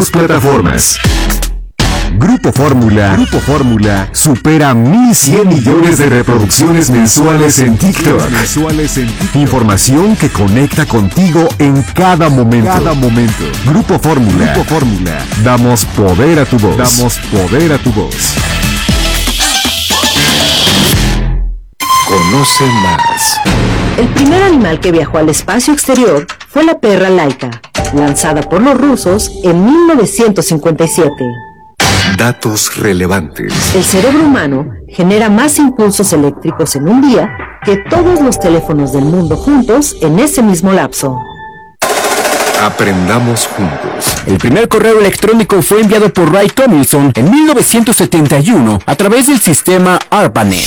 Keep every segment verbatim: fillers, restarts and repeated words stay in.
tus plataformas. Grupo Fórmula, Grupo Fórmula supera mil cien millones de reproducciones mensuales en TikTok. Mensuales en TikTok. Información que conecta contigo en cada momento. Cada momento. Grupo Fórmula, Grupo Fórmula. Damos poder a tu voz. Damos poder a tu voz. Conoce más. El primer animal que viajó al espacio exterior fue la perra Laika, lanzada por los rusos en mil novecientos cincuenta y siete. Datos relevantes. El cerebro humano genera más impulsos eléctricos en un día que todos los teléfonos del mundo juntos en ese mismo lapso. Aprendamos juntos. El primer correo electrónico fue enviado por Ray Tomlinson en mil novecientos setenta y uno a través del sistema ARPANET.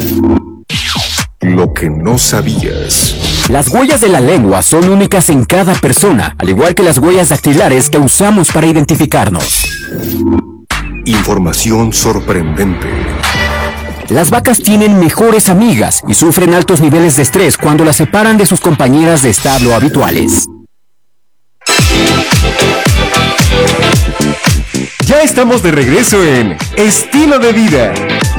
Lo que no sabías. Las huellas de la lengua son únicas en cada persona, al igual que las huellas dactilares que usamos para identificarnos. Información sorprendente. Las vacas tienen mejores amigas y sufren altos niveles de estrés cuando las separan de sus compañeras de establo habituales. Ya estamos de regreso en Estilo de Vida.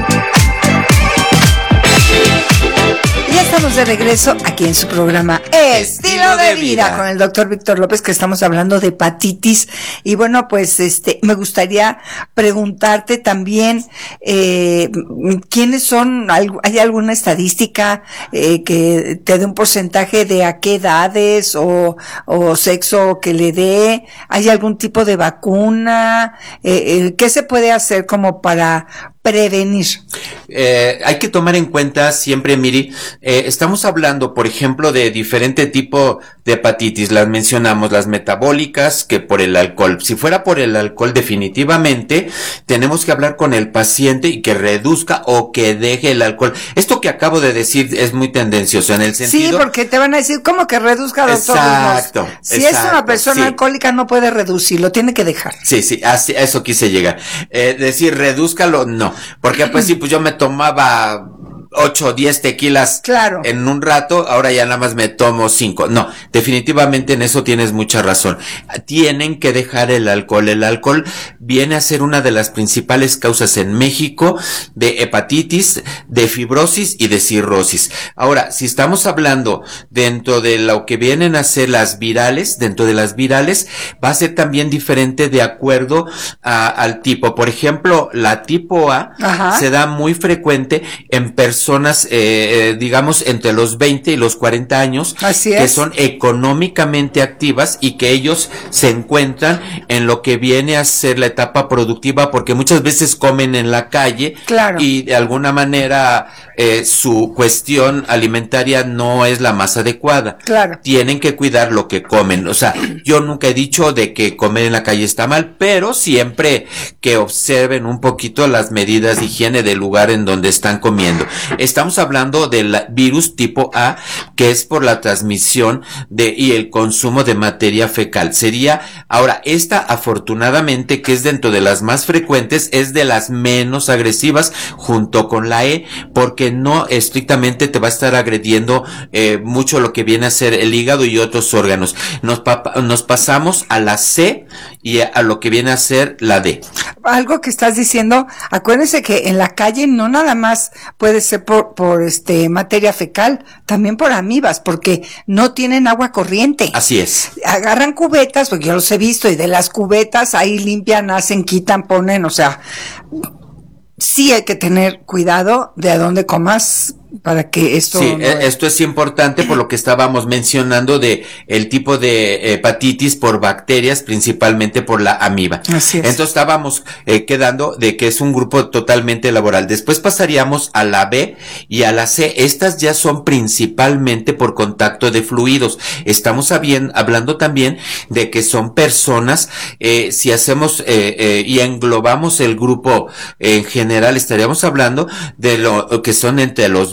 Ya estamos de regreso aquí en su programa Estilo de Vida con el doctor Víctor López, que estamos hablando de hepatitis. Y bueno, pues este me gustaría preguntarte también eh, quiénes son, ¿hay alguna estadística eh, que te dé un porcentaje de a qué edades o, o sexo que le dé? ¿Hay algún tipo de vacuna? Eh, eh, ¿Qué se puede hacer como para prevenir? Eh, hay que tomar en cuenta siempre, Miri, eh, estamos hablando, por ejemplo, de diferente tipo de hepatitis. Las mencionamos, las metabólicas, que por el alcohol. Si fuera por el alcohol, definitivamente tenemos que hablar con el paciente y que reduzca o que deje el alcohol. Esto que acabo de decir es muy tendencioso en el sentido... Sí, porque te van a decir, ¿cómo que reduzca, doctor? Exacto. Si exacto, es una persona sí. alcohólica, no puede reducirlo, tiene que dejar. Sí, sí, así, a eso quise llegar. Eh, decir, redúzcalo, no. Porque pues sí, pues yo me tomaba ocho o diez tequilas claro. en un rato, ahora ya nada más me tomo cinco. No, definitivamente en eso tienes mucha razón. Tienen que dejar el alcohol. El alcohol viene a ser una de las principales causas en México de hepatitis, de fibrosis y de cirrosis. Ahora, si estamos hablando dentro de lo que vienen a ser las virales, dentro de las virales, va a ser también diferente de acuerdo a, al tipo. Por ejemplo, la tipo A Ajá. se da muy frecuente en personas personas, eh, digamos, entre los veinte y los cuarenta años, Así que es. son económicamente activas y que ellos se encuentran en lo que viene a ser la etapa productiva, porque muchas veces comen en la calle claro. y de alguna manera eh, su cuestión alimentaria no es la más adecuada. Claro. Tienen que cuidar lo que comen. O sea, yo nunca he dicho de que comer en la calle está mal, pero siempre que observen un poquito las medidas de higiene del lugar en donde están comiendo. Estamos hablando del virus tipo A, que es por la transmisión de y el consumo de materia fecal. Sería, ahora, esta afortunadamente, que es dentro de las más frecuentes, es de las menos agresivas junto con la E, porque no estrictamente te va a estar agrediendo eh, mucho lo que viene a ser el hígado y otros órganos. Nos, pa nos pasamos a la C y a, a lo que viene a ser la D. Algo que estás diciendo, acuérdense que en la calle no nada más puede ser por, por este materia fecal, también por amibas, porque no tienen agua corriente. Así es. Agarran cubetas, porque yo los he visto, y de las cubetas ahí limpian, hacen, quitan, ponen, o sea, sí hay que tener cuidado de a dónde comas para que esto... Sí, no... esto es importante por lo que estábamos mencionando de el tipo de hepatitis por bacterias, principalmente por la amiba. Así es. Entonces estábamos eh, quedando de que es un grupo totalmente laboral. Después pasaríamos a la B y a la C. Estas ya son principalmente por contacto de fluidos. Estamos habiendo, hablando también de que son personas, eh, si hacemos eh, eh, y englobamos el grupo en general, estaríamos hablando de lo que son entre los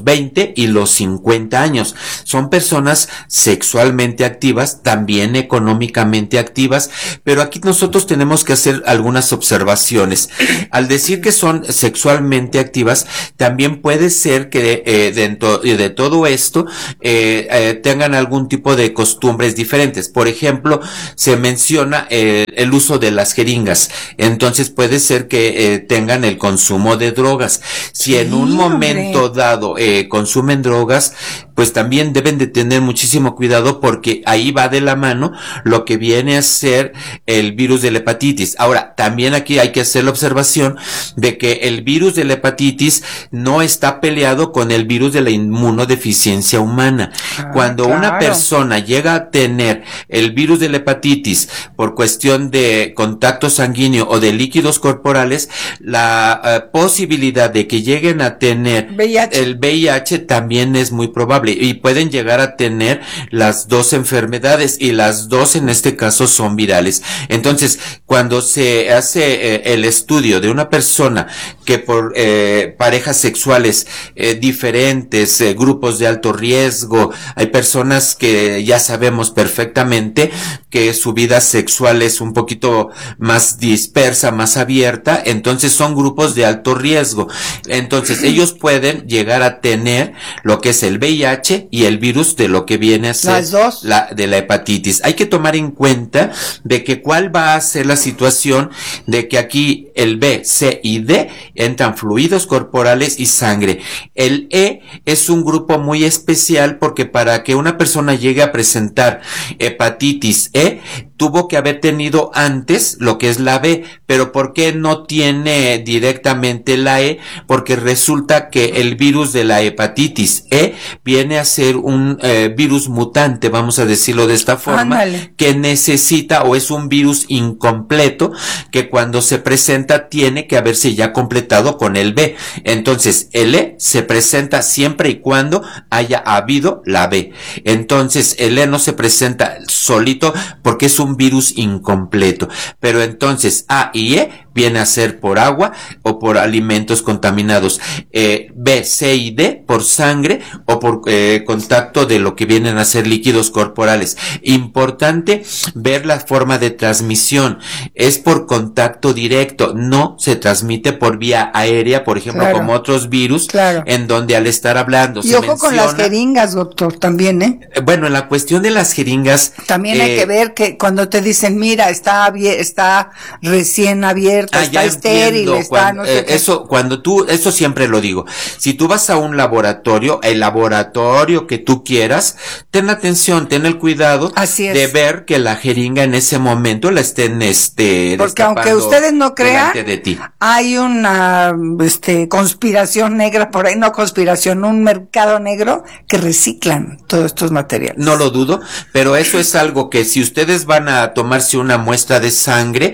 veinte y los cincuenta años. Son personas sexualmente activas, también económicamente activas, pero aquí nosotros tenemos que hacer algunas observaciones. Al decir que son sexualmente activas, también puede ser que eh, dentro de todo esto eh, eh, tengan algún tipo de costumbres diferentes. Por ejemplo, se menciona eh, el uso de las jeringas. Entonces puede ser que eh, tengan el consumo de drogas. Si en un momento dado eh, consumen drogas, pues también deben de tener muchísimo cuidado, porque ahí va de la mano lo que viene a ser el virus de la hepatitis. Ahora, también aquí hay que hacer la observación de que el virus de la hepatitis no está peleado con el virus de la inmunodeficiencia humana. Ah, Cuando claro. una persona llega a tener el virus de la hepatitis por cuestión de contacto sanguíneo o de líquidos corporales, la uh, posibilidad de que lleguen a tener V I H. el V I H también es muy probable, y pueden llegar a tener las dos enfermedades, y las dos en este caso son virales. Entonces, cuando se hace eh, el estudio de una persona que por eh, parejas sexuales eh, diferentes, eh, grupos de alto riesgo, hay personas que ya sabemos perfectamente que su vida sexual es un poquito más dispersa, más abierta, entonces son grupos de alto riesgo. Entonces ellos pueden llegar a tener lo que es el V I H y el virus de lo que viene a ser las dos. La, de la hepatitis. Hay que tomar en cuenta de que cuál va a ser la situación de que aquí el B, C y D entran fluidos corporales y sangre. El E es un grupo muy especial, porque para que una persona llegue a presentar hepatitis E, tuvo que haber tenido antes lo que es la B. Pero ¿por qué no tiene directamente la E? Porque resulta que el virus de la hepatitis E viene a ser un eh, virus mutante, vamos a decirlo de esta forma, Ándale. que necesita, o es un virus incompleto, que cuando se presenta tiene que haberse ya completado con el B. Entonces el E se presenta siempre y cuando haya habido la B. Entonces el E no se presenta solito porque es un virus incompleto. Pero entonces A y E viene a ser por agua o por alimentos contaminados. Eh, B, C y D por sangre o por eh, contacto de lo que vienen a ser líquidos corporales. Importante ver la forma de transmisión. Es por contacto directo, no se transmite por vía aérea, por ejemplo, claro. como otros virus, claro. en donde al estar hablando y se ojo menciona, con las jeringas, doctor, también, ¿eh? Bueno, en la cuestión de las jeringas también eh, hay que ver que cuando te dicen, mira, está está recién abierto, Ah, está estéril, está cuando, no sé eh, qué. Eso, cuando tú, eso siempre lo digo. Si tú vas a un laboratorio, el laboratorio que tú quieras, ten atención, ten el cuidado Así es. de ver que la jeringa en ese momento la estén, este, porque aunque ustedes no crean, de ti. hay una, este, conspiración negra por ahí, no conspiración, un mercado negro que reciclan todos estos materiales. No lo dudo, pero eso es algo que si ustedes van a tomarse una muestra de sangre,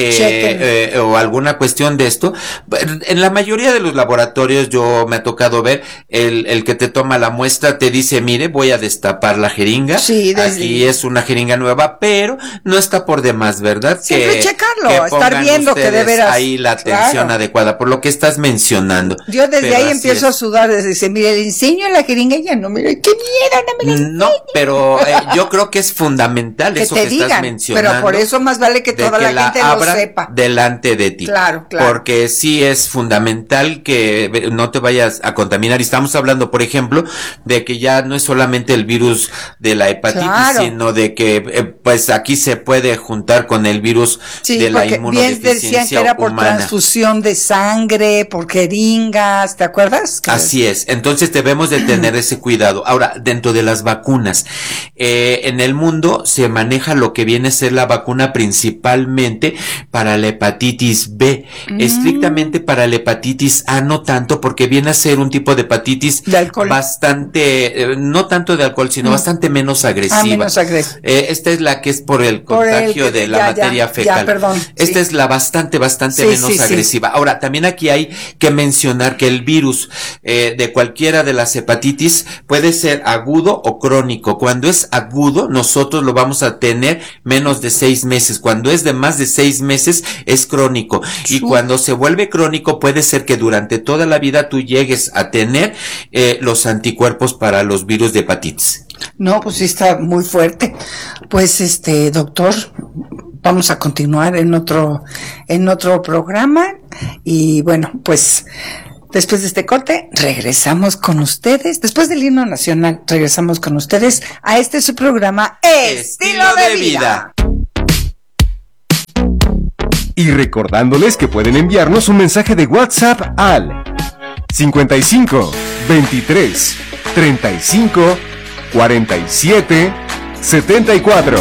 eh, eh, o alguna cuestión de esto, en la mayoría de los laboratorios yo me ha tocado ver el, el que te toma la muestra te dice, mire, voy a destapar la jeringa, sí, desde... aquí es una jeringa nueva, pero no está por demás, ¿verdad? Siempre que, checarlo, que estar viendo que de veras ahí la atención claro. adecuada, por lo que estás mencionando. Yo desde pero ahí empiezo es. a sudar, desde dice, mire, le enseño la jeringa y ya no, mire, qué miedo, no me la enseñe. No, pero eh, yo creo que es fundamental que eso te que digan, estás mencionando. Pero por eso más vale que toda que la gente la lo sepa. Delante de ti. Claro, claro. Porque sí es fundamental que no te vayas a contaminar. Y estamos hablando, por ejemplo, de que ya no es solamente el virus de la hepatitis, claro. sino de que eh, pues aquí se puede juntar con el virus sí, de la bien inmunodeficiencia decían que era por humana. Transfusión de sangre, por jeringas, ¿te acuerdas? Así es. Entonces debemos de tener ese cuidado. Ahora, dentro de las vacunas, eh, en el mundo se maneja lo que viene a ser la vacuna principalmente para la hepatitis B, mm. estrictamente para la hepatitis A no tanto, porque viene a ser un tipo de hepatitis de alcohol. bastante, eh, no tanto de alcohol, sino mm. bastante menos agresiva. Ah, menos agresiva. Eh, esta es la que es por el por contagio el que, de la ya, materia ya, fecal. Ya, perdón, esta sí. es la bastante, bastante sí, menos sí, agresiva. Sí. Ahora, también aquí hay que mencionar que el virus eh, de cualquiera de las hepatitis puede ser agudo o crónico. Cuando es agudo, nosotros lo vamos a tener menos de seis meses. Cuando es de más de seis meses, es crónico. Y cuando se vuelve crónico, crónico, puede ser que durante toda la vida tú llegues a tener eh, los anticuerpos para los virus de hepatitis. No, pues sí está muy fuerte. Pues este, doctor, vamos a continuar en otro, en otro programa. Y bueno, pues después de este corte, regresamos con ustedes. Después del himno nacional, regresamos con ustedes a este su programa Estilo de Vida. Y recordándoles que pueden enviarnos un mensaje de WhatsApp al cincuenta y cinco, veintitrés, treinta y cinco, cuarenta y siete, setenta y cuatro.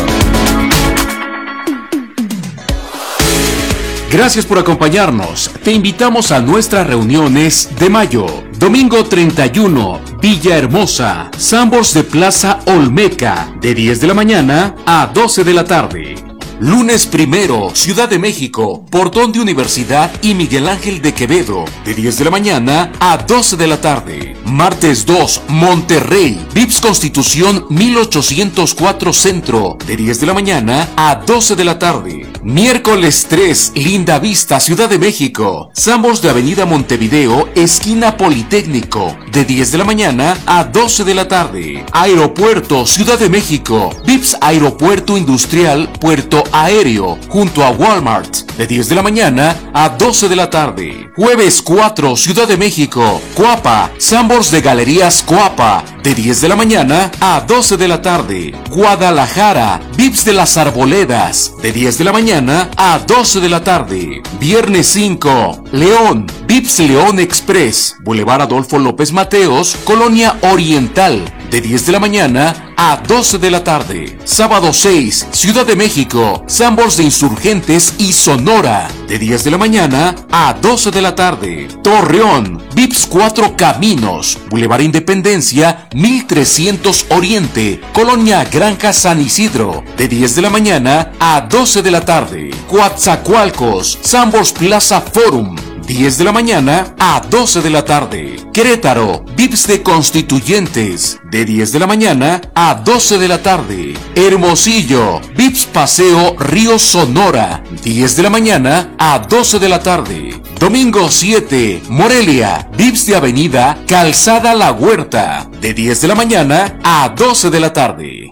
Gracias por acompañarnos. Te invitamos a nuestras reuniones de mayo. Domingo treinta y uno, Villahermosa, Sambors de Plaza Olmeca, de diez de la mañana a doce de la tarde. Lunes primero, Ciudad de México, Portón de Universidad y Miguel Ángel de Quevedo, de diez de la mañana a doce de la tarde. Martes dos, Monterrey, Vips Constitución mil ochocientos cuatro Centro, de diez de la mañana a doce de la tarde. Miércoles tres, Linda Vista, Ciudad de México, Sambors de Avenida Montevideo, esquina Politécnico, de diez de la mañana a doce de la tarde. Aeropuerto, Ciudad de México, Vips Aeropuerto Industrial, Puerto Aéreo, junto a Walmart, de diez de la mañana a doce de la tarde. Jueves cuatro, Ciudad de México, Coapa, Sambors de Galerías Coapa, de diez de la mañana a doce de la tarde. Guadalajara, Vips de las Arboledas, de diez de la mañana a doce de la tarde. Viernes cinco, León, Vips León Express, Boulevard Adolfo López Mateos, Colonia Oriental, de diez de la mañana a doce de la tarde. Sábado seis, Ciudad de México, Sambors de Insurgentes y Sonora, de diez de la mañana a doce de la tarde. Torreón, Vips Cuatro Caminos, Boulevard Independencia, mil trescientos Oriente, Colonia Granja San Isidro, de diez de la mañana a doce de la tarde. Coatzacoalcos, Sambors Plaza Forum, diez de la mañana a doce de la tarde. Querétaro, Vips de Constituyentes, de diez de la mañana a doce de la tarde. Hermosillo, Vips Paseo Río Sonora, diez de la mañana a doce de la tarde. Domingo siete, Morelia, Vips de Avenida Calzada La Huerta, de diez de la mañana a doce de la tarde.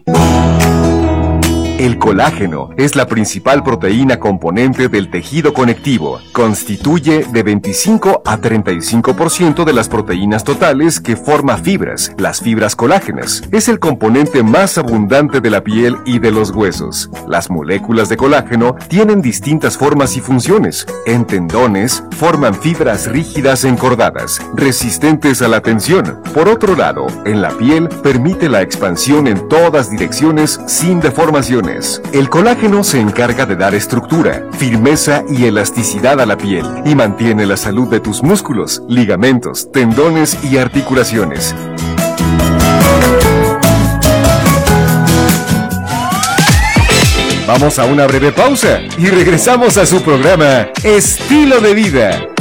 El colágeno es la principal proteína componente del tejido conectivo. Constituye de veinticinco a treinta y cinco por ciento de las proteínas totales que forma fibras, las fibras colágenas. Es el componente más abundante de la piel y de los huesos. Las moléculas de colágeno tienen distintas formas y funciones. En tendones, forman fibras rígidas encordadas, resistentes a la tensión. Por otro lado, en la piel, permite la expansión en todas direcciones sin deformaciones. El colágeno se encarga de dar estructura, firmeza y elasticidad a la piel y mantiene la salud de tus músculos, ligamentos, tendones y articulaciones. Vamos a una breve pausa y regresamos a su programa Estilo de Vida.